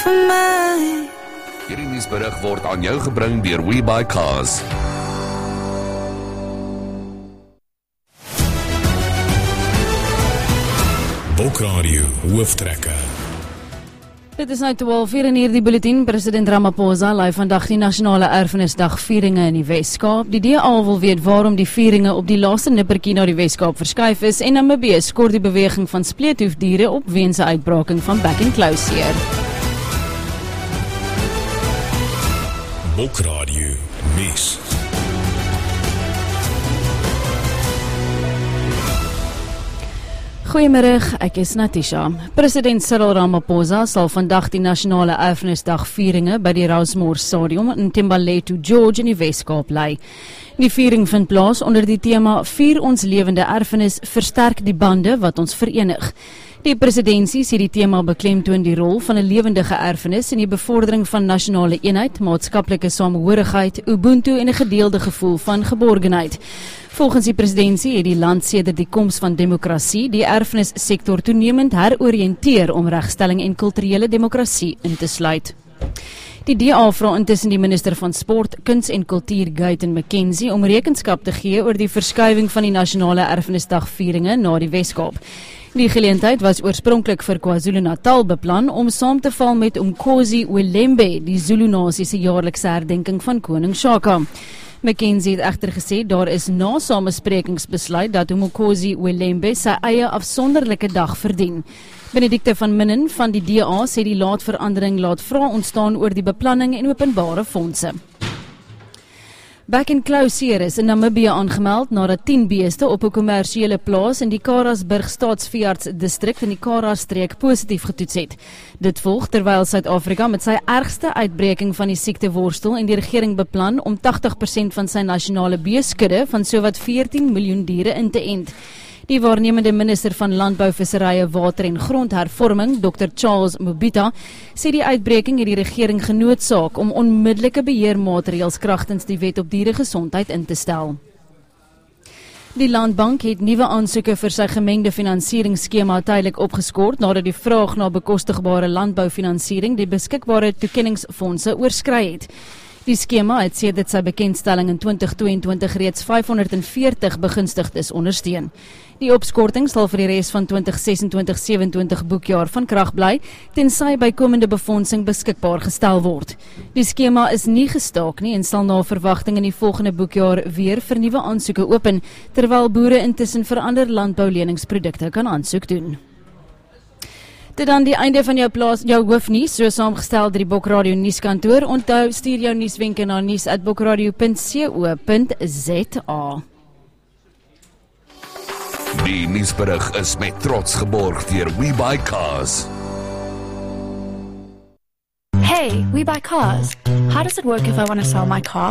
for mine. Hierdie nuusberig word aan jou gebring deur WeBuyCars. Bokradio hooftrekker. Dit is nou 12:00 in hierdie bulletin. President Ramaphosa lei vandag die nasionale erfenisdag vieringe in die Wes-Kaap. Die DA wil weet waarom die vieringe op die laaste nippertjie na die Wes-Kaap verskuif is en Namibië skort die beweging van spleethoefdiere op weens 'n uitbraking van back-and-claw-seer. Bokradio nuus. Goeiemiddag, ek is Natisha. President Cyril Ramaphosa sal vandag die nasionale erfenisdag vieringe by die Rosemore Stadium in Thembalethu George in die Wes-Kaap lei. Die viering vind plaas onder die tema Vier ons lewende erfenis, versterk die bande wat ons verenig. Die presidentsie sê die tema beklemtoon die rol van 'n lewendige erfenis in die bevordering van nasionale eenheid, maatskaplike samehorigheid, ubuntu en 'n gedeelde gevoel van geborgenheid. Volgens die presidentsie het die land sedert die koms van demokrasie die erfenissektor toenemend heroriënteer om regstelling en kulturele demokrasie in te sluit. Die DA vra intussen die minister van Sport, Kuns en Kultuur, Guyton McKenzie, om rekenskap te gee oor die verskuiwing van die nasionale erfenisdag vieringe na die Wes-Kaap. Die geleentheid was oorspronklik vir KwaZulu-Natal beplan om saam te val met Umkhosi Welembe, die Zulu-nasie se jaarlikse herdenking van koning Shaka. McKenzie het egter gesê daar is na samesprekings besluit dat Umkhosi Welembe sy eie afsonderlike dag verdien. Benedicte van Minnen van die DA sê die laatverandering laat vrae ontstaan oor die beplanning en openbare fondse. Back-and-claw-seer is in Namibië aangemeld nadat 10 beeste op 'n kommersiële plaas in die Karasburg Staatsveearts-distrik in die Kara-streek positief getoets het. Dit volg terwyl Suid-Afrika met sy ergste uitbreking van die siekte worstel en die regering beplan om 80% van sy nasionale beeskudde van sowat 14 miljoen diere in te ent. Die waarnemende minister van Landbou, Visserye, Water en Grondhervorming, Dr. Charles Mobita, sê die uitbreking het die regering genoodsaak om onmiddellike beheermaatreëls kragtens die wet op dieregesondheid in te stel. Die Landbank het nuwe aansoeke vir sy gemengde finansieringsskema tydelik opgeskort nadat die vraag na bekostigbare landboufinansiering die beskikbare toekenningsfondse oorskry het. Die skema het sedert sy bekendstelling in 2022 reeds 540 begunstigdes ondersteun. Die opskorting sal vir die res van 2026-27 boekjaar van krag bly, tensy bykomende befondsing beskikbaar gestel word. Die skema is nie gestaak nie en sal na verwagting in die volgende boekjaar weer vir nuwe aansoeke open, terwyl boere intussen vir ander landbouleningsprodukte kan aansoek doen. Dit dan die einde van jou hoofnuus, so saamgestel deur die Bokradio nuuskantoor. Onthou, stuur jou nuuswenke na nuus@bokradio.co.za. Die nuusberig is met trots geborg deur WeBuyCars. Hey, we buy cars. How does it work if I want to sell my car?